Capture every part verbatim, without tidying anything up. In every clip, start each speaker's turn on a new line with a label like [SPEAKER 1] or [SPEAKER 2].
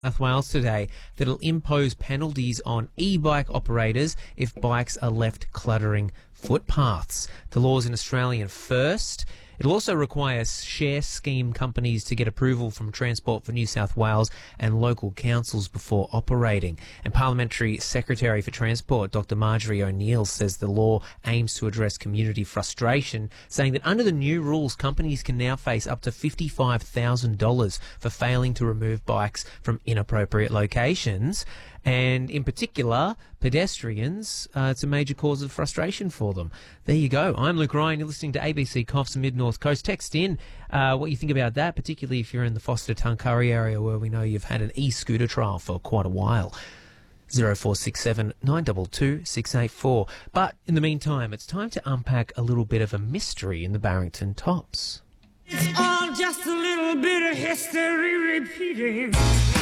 [SPEAKER 1] South Wales today that'll impose penalties on e-bike operators if bikes are left cluttering footpaths. The law's an Australian first. It'll also require share scheme companies to get approval from Transport for New South Wales and local councils before operating. And Parliamentary Secretary for Transport, Doctor Marjorie O'Neill, says the law aims to address community frustration, saying that under the new rules, companies can now face up to fifty-five thousand dollars for failing to remove bikes from inappropriate locations. And in particular, pedestrians, uh, it's a major cause of frustration for them. There you go. I'm Luke Ryan. You're listening to A B C Coffs Mid-North Coast. Text in uh, what you think about that, particularly if you're in the Foster-Tuncurry area where we know you've had an e-scooter trial for quite a while. zero four six seven nine two two six eight four. But in the meantime, it's time to unpack a little bit of a mystery in the Barrington Tops.
[SPEAKER 2] It's all just a little bit of history repeating.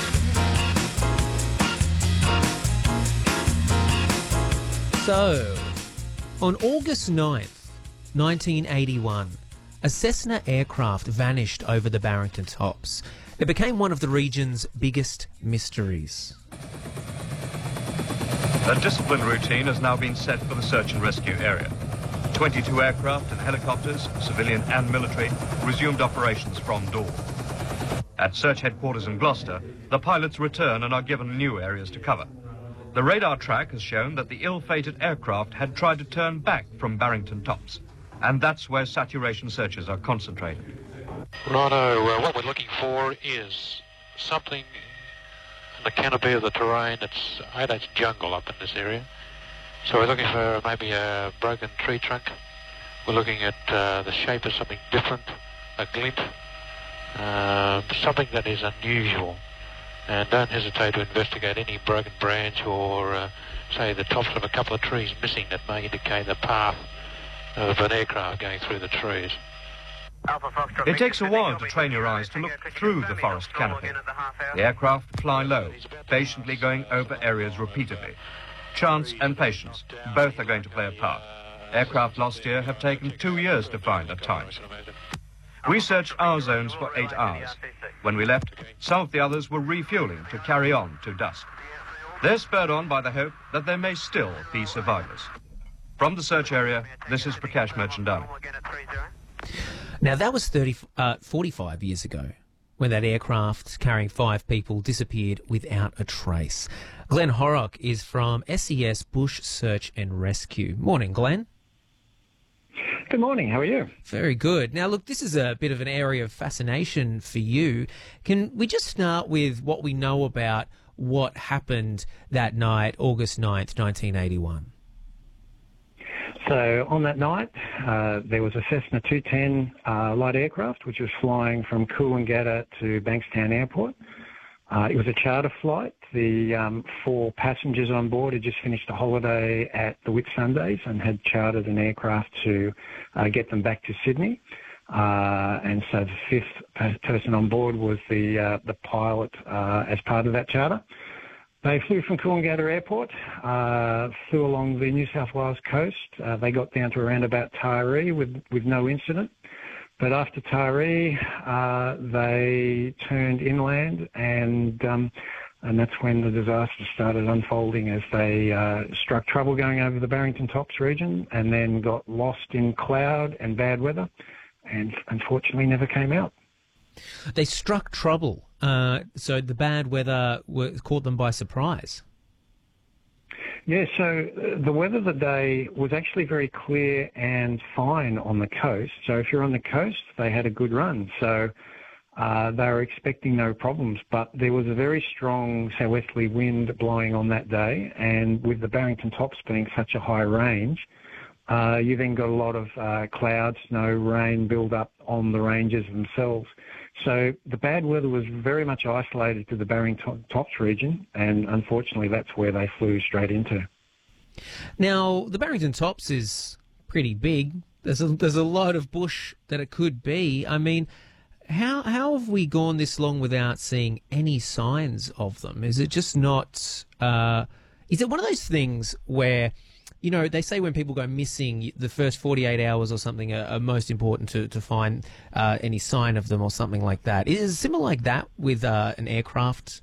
[SPEAKER 1] So, on August ninth, nineteen eighty-one, a Cessna aircraft vanished over the Barrington Tops. It became one of the region's biggest mysteries.
[SPEAKER 3] A discipline routine has now been set for the search and rescue area. twenty-two aircraft and helicopters, civilian and military, resumed operations from dawn. At search headquarters in Gloucester, the pilots return and are given new areas to cover. The radar track has shown that the ill-fated aircraft had tried to turn back from Barrington Tops, and that's where saturation searches are concentrated.
[SPEAKER 4] Righto, uh, what we're looking for is something in the canopy of the terrain. It's, I'd it's jungle up in this area. So we're looking for maybe a broken tree trunk. We're looking at uh, the shape of something different, a glint, uh, something that is unusual. And don't hesitate to investigate any broken branch or, uh, say, the tops of a couple of trees missing that may indicate the path of an aircraft going through the trees.
[SPEAKER 3] It takes a while to train your eyes to look through the forest canopy. The aircraft fly low, patiently going over areas repeatedly. Chance and patience, both are going to play a part. Aircraft lost here have taken two years to find at times. We searched our zones for eight hours. When we left, some of the others were refueling to carry on to dusk. They're spurred on by the hope that there may still be survivors. From the search area, this is Prakash Merchandani.
[SPEAKER 1] Now, that was thirty, uh, forty-five years ago when that aircraft carrying five people disappeared without a trace. Glenn Horrock is from S E S Bush Search and Rescue. Morning, Glenn.
[SPEAKER 5] Good morning. How are you?
[SPEAKER 1] Very good. Now, look, this is a bit of an area of fascination for you. Can we just start with what we know about what happened that night, August ninth, nineteen eighty-one?
[SPEAKER 5] So on that night, uh, there was a Cessna two ten uh, light aircraft which was flying from Coolangatta to Bankstown Airport. Uh, it was a charter flight. The um, four passengers on board had just finished a holiday at the Whitsundays and had chartered an aircraft to uh, get them back to Sydney. Uh, and so the fifth person on board was the uh, the pilot uh, as part of that charter. They flew from Coolangatta Airport, uh, flew along the New South Wales coast. Uh, they got down to around about Taree with, with no incident. But after Taree, uh, they turned inland, and um, and that's when the disaster started unfolding as they uh, struck trouble going over the Barrington Tops region and then got lost in cloud and bad weather and unfortunately never came out.
[SPEAKER 1] They struck trouble, uh, so the bad weather were, caught them by surprise.
[SPEAKER 5] Yeah, so the weather that day was actually very clear and fine on the coast. So if you're on the coast, they had a good run. So uh, they were expecting no problems. But there was a very strong southwesterly wind blowing on that day. And with the Barrington Tops being such a high range, uh, you then got a lot of uh, cloud, snow, rain build up on the ranges themselves. So the bad weather was very much isolated to the Barrington Tops region, and unfortunately that's where they flew straight into.
[SPEAKER 1] Now, the Barrington Tops is pretty big. There's a, there's a lot of bush that it could be. I mean, how how have we gone this long without seeing any signs of them? Is it just not... Uh, is it one of those things where... You know, they say when people go missing, the first forty-eight hours or something are, are most important to, to find uh, any sign of them or something like that. Is it similar like that with uh, an aircraft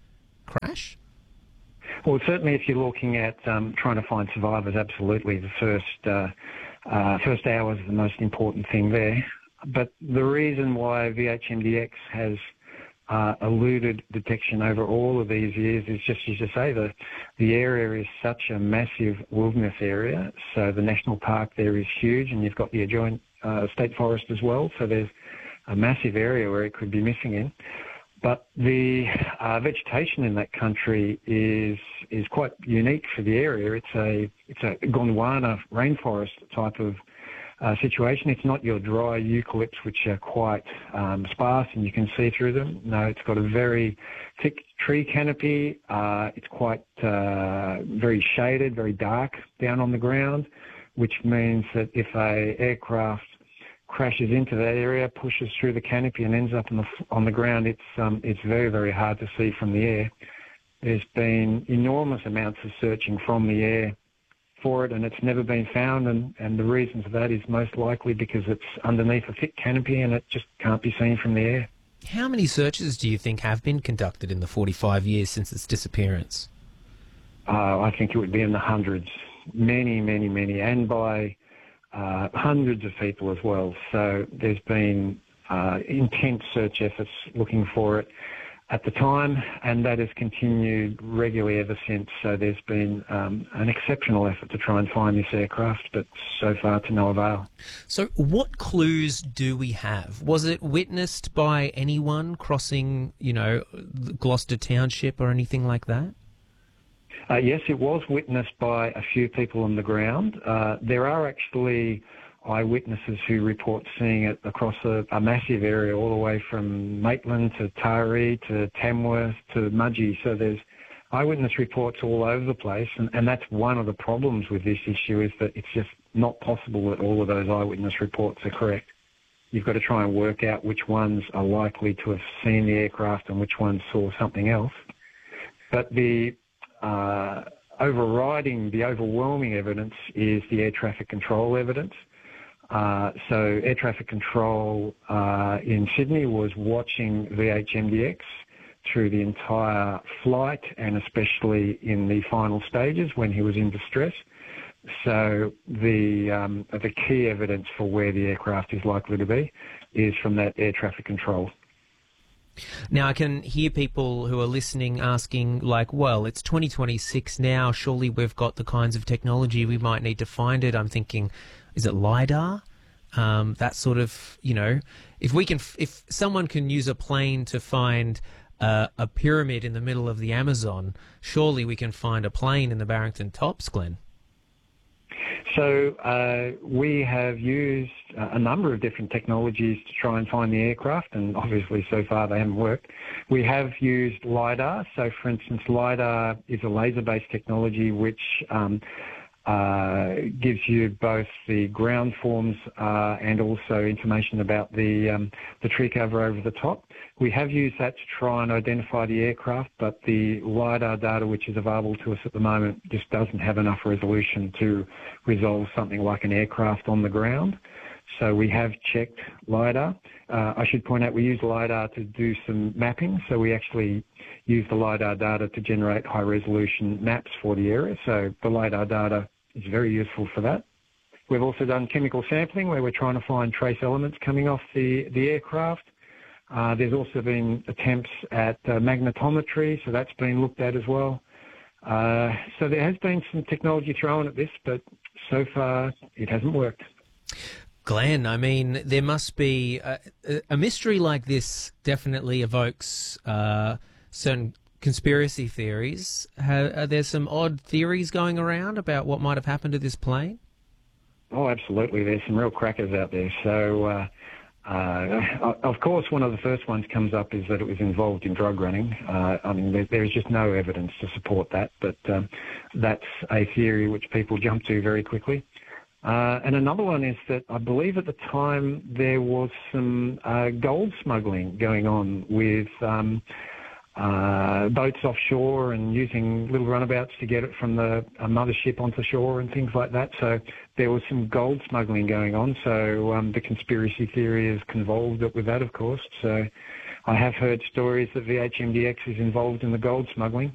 [SPEAKER 1] crash?
[SPEAKER 5] Well, certainly if you're looking at um, trying to find survivors, absolutely the first uh, uh, first hours is the most important thing there. But the reason why V H M D X has uh, eluded detection over all of these years is just as you say, the, the area is such a massive wilderness area. So the national park there is huge, and you've got the adjoining uh, state forest as well. So there's a massive area where it could be missing in. But the uh, vegetation in that country is is quite unique for the area. It's a it's a Gondwana rainforest type of uh, situation. It's not your dry eucalypts, which are quite um, sparse and you can see through them. No, it's got a very thick tree canopy. Uh, it's quite uh, very shaded, very dark down on the ground, which means that if a aircraft crashes into that area, pushes through the canopy and ends up on the on the ground, it's um, it's very, very hard to see from the air. There's been enormous amounts of searching from the air for it, and it's never been found, and, and the reason for that is most likely because it's underneath a thick canopy and it just can't be seen from the air.
[SPEAKER 1] How many searches do you think have been conducted in the forty-five years since its disappearance?
[SPEAKER 5] Uh, I think it would be in the hundreds, many, many, many, and by Uh, hundreds of people as well. So there's been uh, intense search efforts looking for it at the time, and that has continued regularly ever since. So there's been um, an exceptional effort to try and find this aircraft, but so far to no avail.
[SPEAKER 1] So what clues do we have? Was it witnessed by anyone crossing, you know, Gloucester Township or anything like that?
[SPEAKER 5] Uh, yes, it was witnessed by a few people on the ground. Uh, there are actually eyewitnesses who report seeing it across a, a massive area, all the way from Maitland to Taree to Tamworth to Mudgee. So there's eyewitness reports all over the place, and, and that's one of the problems with this issue, is that it's just not possible that all of those eyewitness reports are correct. You've got to try and work out which ones are likely to have seen the aircraft and which ones saw something else. But the Uh, overriding, the overwhelming evidence is the air traffic control evidence. Uh, so air traffic control uh, in Sydney was watching V H M D X through the entire flight, and especially in the final stages when he was in distress. So the um, the key evidence for where the aircraft is likely to be is from that air traffic control.
[SPEAKER 1] Now, I can hear people who are listening asking, like, well, it's twenty twenty-six now, surely we've got the kinds of technology we might need to find it. I'm thinking, is it LiDAR? Um, that sort of, you know, if we can, if someone can use a plane to find uh, a pyramid in the middle of the Amazon, surely we can find a plane in the Barrington Tops, Glenn.
[SPEAKER 5] So uh, we have used a number of different technologies to try and find the aircraft, and obviously so far they haven't worked. We have used LiDAR. So, for instance, LiDAR is a laser-based technology which um, uh, gives you both the ground forms uh, and also information about the, um, the tree cover over the top. We have used that to try and identify the aircraft, but the LiDAR data which is available to us at the moment just doesn't have enough resolution to resolve something like an aircraft on the ground. So we have checked LiDAR. Uh, I should point out we use LiDAR to do some mapping, so we actually use the LiDAR data to generate high-resolution maps for the area. So the LiDAR data is very useful for that. We've also done chemical sampling where we're trying to find trace elements coming off the, the aircraft. Uh, there's also been attempts at uh, magnetometry, so that's been looked at as well. Uh, so there has been some technology thrown at this, but so far it hasn't worked.
[SPEAKER 1] Glenn, I mean, there must be a, a mystery like this definitely evokes uh, certain conspiracy theories. Have, are there some odd theories going around about what might have happened to this plane?
[SPEAKER 5] Oh, absolutely. There's some real crackers out there. So, uh, uh, of course, one of the first ones comes up is that it was involved in drug running. Uh, I mean, there, there is just no evidence to support that, but um, that's a theory which people jump to very quickly. Uh, and another one is that I believe at the time there was some uh, gold smuggling going on with um, uh, boats offshore and using little runabouts to get it from the uh, mothership onto shore and things like that. So there was some gold smuggling going on. So um, the conspiracy theory is convolved with that, of course. So I have heard stories that V H M D X is involved in the gold smuggling.